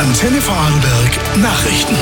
Antenne Vorarlberg Nachrichten.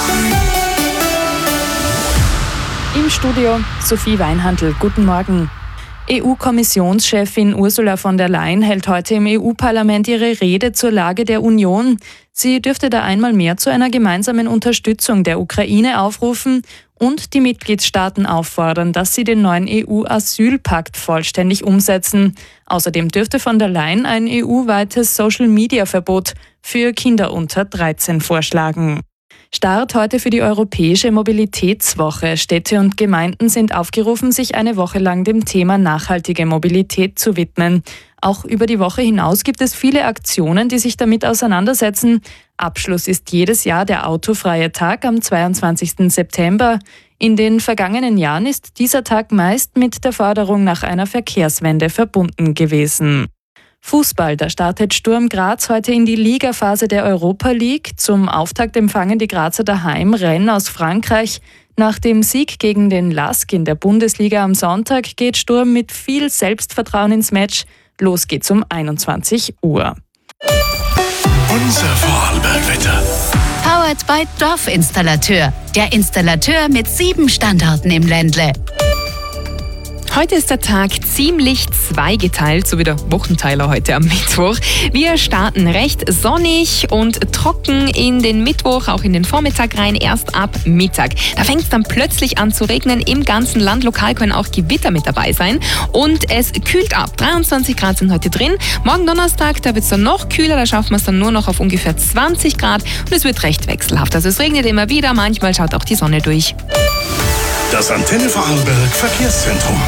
Im Studio Sophie Weinhandl. Guten Morgen. EU-Kommissionschefin Ursula von der Leyen hält heute im EU-Parlament ihre Rede zur Lage der Union. Sie dürfte da einmal mehr zu einer gemeinsamen Unterstützung der Ukraine aufrufen und die Mitgliedstaaten auffordern, dass sie den neuen EU-Asylpakt vollständig umsetzen. Außerdem dürfte von der Leyen ein EU-weites Social-Media-Verbot für Kinder unter 13 vorschlagen. Start heute für die Europäische Mobilitätswoche. Städte und Gemeinden sind aufgerufen, sich eine Woche lang dem Thema nachhaltige Mobilität zu widmen. Auch über die Woche hinaus gibt es viele Aktionen, die sich damit auseinandersetzen. Abschluss ist jedes Jahr der autofreie Tag am 22. September. In den vergangenen Jahren ist dieser Tag meist mit der Forderung nach einer Verkehrswende verbunden gewesen. Fußball, da startet Sturm Graz heute in die Ligaphase der Europa League. Zum Auftakt empfangen die Grazer daheim Rennes aus Frankreich. Nach dem Sieg gegen den LASK in der Bundesliga am Sonntag geht Sturm mit viel Selbstvertrauen ins Match. Los geht's um 21 Uhr. Unser Vorarlberg-Wetter. Powered by Dorfinstallateur. Der Installateur mit 7 Standorten im Ländle. Heute ist der Tag ziemlich zweigeteilt, so wie der Wochenteiler heute am Mittwoch. Wir starten recht sonnig und trocken in den Mittwoch, auch in den Vormittag rein, erst ab Mittag. Da fängt es dann plötzlich an zu regnen im ganzen Land. Lokal können auch Gewitter mit dabei sein. Und es kühlt ab. 23 Grad sind heute drin. Morgen Donnerstag, da wird es dann noch kühler. Da schaffen wir es dann nur noch auf ungefähr 20 Grad. Und es wird recht wechselhaft. Also es regnet immer wieder. Manchmal schaut auch die Sonne durch. Das Antenne Vorarlberg Verkehrszentrum.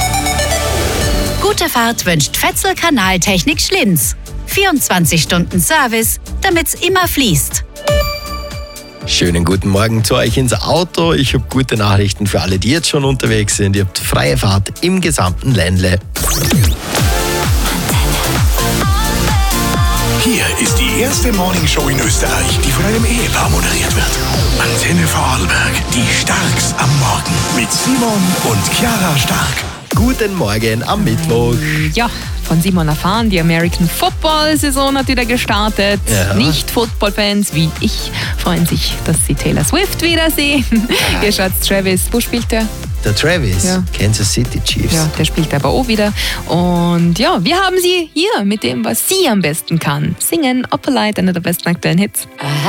Gute Fahrt wünscht Fetzel Kanaltechnik Schlinz. 24 Stunden Service, damit's immer fließt. Schönen guten Morgen zu euch ins Auto. Ich habe gute Nachrichten für alle, die jetzt schon unterwegs sind. Ihr habt freie Fahrt im gesamten Ländle. Hier ist die erste Morningshow in Österreich, die von einem Ehepaar moderiert wird. Antenne Vorarlberg, die Starks am Morgen. Mit Simon und Chiara Stark. Guten Morgen am Mittwoch. Ja, von Simon erfahren, die American Football-Saison hat wieder gestartet. Ja. Nicht-Football-Fans wie ich freuen sich, dass sie Taylor Swift wiedersehen. Ihr schaut Travis, wo spielt der? Der Travis, Ja. Kansas City Chiefs. Ja, der spielt aber auch wieder. Und ja, wir haben sie hier mit dem, was sie am besten kann. Singen, Opalite, einer der besten aktuellen Hits.